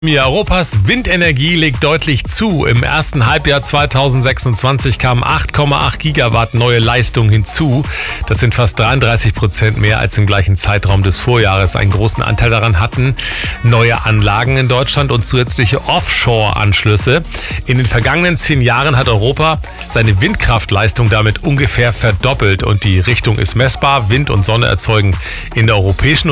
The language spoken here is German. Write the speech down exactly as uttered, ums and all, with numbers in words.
Europas Windenergie legt deutlich zu. Im ersten Halbjahr zweitausendsechsundzwanzig kamen acht Komma acht Gigawatt neue Leistung hinzu. Das sind fast dreiunddreißig Prozent mehr als im gleichen Zeitraum des Vorjahres. Einen großen Anteil daran hatten neue Anlagen in Deutschland und zusätzliche Offshore-Anschlüsse. In den vergangenen zehn Jahren hat Europa seine Windkraftleistung damit ungefähr verdoppelt und die Richtung ist messbar. Wind und Sonne erzeugen in der europäischen